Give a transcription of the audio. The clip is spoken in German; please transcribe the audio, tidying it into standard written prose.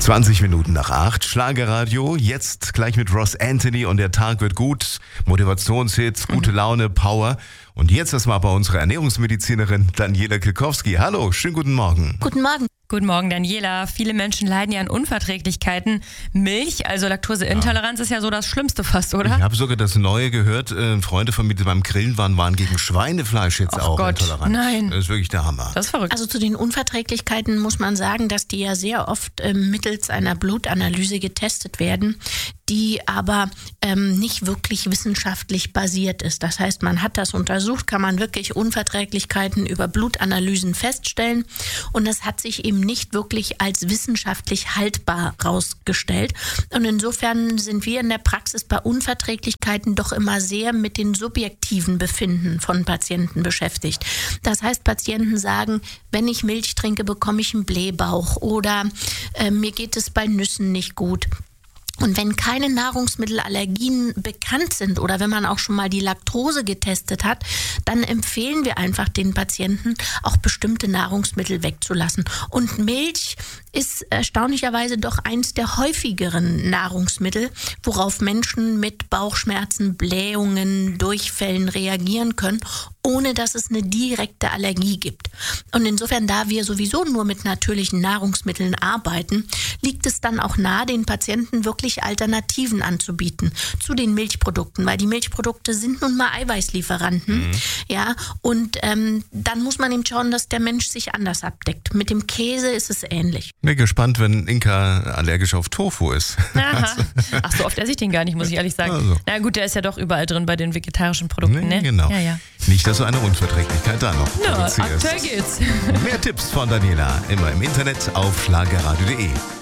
20 Minuten nach 8, Schlagerradio, jetzt gleich mit Ross Anthony und der Tag wird gut, Motivationshits, gute Laune, Power. Und jetzt erstmal bei unserer Ernährungsmedizinerin Daniela Kilkowski. Hallo, schönen guten Morgen. Guten Morgen. Guten Morgen, Daniela. Viele Menschen leiden ja an Unverträglichkeiten. Milch, also Laktoseintoleranz, ist ja so das Schlimmste fast, oder? Ich habe sogar das Neue gehört. Freunde von mir, die beim Grillen waren gegen Schweinefleisch jetzt auch intolerant. Nein. Das ist wirklich der Hammer. Das ist verrückt. Also zu den Unverträglichkeiten muss man sagen, dass die ja sehr oft mittels einer Blutanalyse getestet werden, die aber nicht wirklich wissenschaftlich basiert ist. Das heißt, man hat das untersucht, kann man wirklich Unverträglichkeiten über Blutanalysen feststellen und es hat sich eben nicht wirklich als wissenschaftlich haltbar rausgestellt. Und insofern sind wir in der Praxis bei Unverträglichkeiten doch immer sehr mit den subjektiven Befinden von Patienten beschäftigt. Das heißt, Patienten sagen, wenn ich Milch trinke, bekomme ich einen Blähbauch oder mir geht es bei Nüssen nicht gut. Und wenn keine Nahrungsmittelallergien bekannt sind oder wenn man auch schon mal die Laktose getestet hat, dann empfehlen wir einfach den Patienten, auch bestimmte Nahrungsmittel wegzulassen. Und Milch ist erstaunlicherweise doch eins der häufigeren Nahrungsmittel, worauf Menschen mit Bauchschmerzen, Blähungen, Durchfällen reagieren können, ohne dass es eine direkte Allergie gibt. Und insofern, da wir sowieso nur mit natürlichen Nahrungsmitteln arbeiten, liegt es dann auch nahe, den Patienten wirklich Alternativen anzubieten zu den Milchprodukten, weil die Milchprodukte sind nun mal Eiweißlieferanten. Ja, und dann muss man eben schauen, dass der Mensch sich anders abdeckt. Mit dem Käse ist es ähnlich. Bin gespannt, wenn Inka allergisch auf Tofu ist. Aha. Ach, so oft esse ich den gar nicht, muss ich ehrlich sagen. Also. Na gut, der ist ja doch überall drin bei den vegetarischen Produkten, ne? Genau. Ja. Nicht, dass du eine Unverträglichkeit da noch Na, produzierst. aktuell geht's. Mehr Tipps von Daniela immer im Internet auf schlagerradio.de.